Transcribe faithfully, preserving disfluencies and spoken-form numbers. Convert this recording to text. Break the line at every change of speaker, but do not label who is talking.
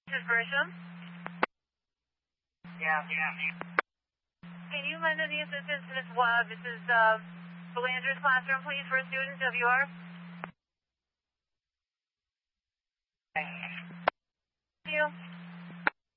This is Grisham.
Yeah, yeah.
Can you lend any assistance to Miss Webb? This is uh, Belanger's classroom, please, for a student, W R.
Okay.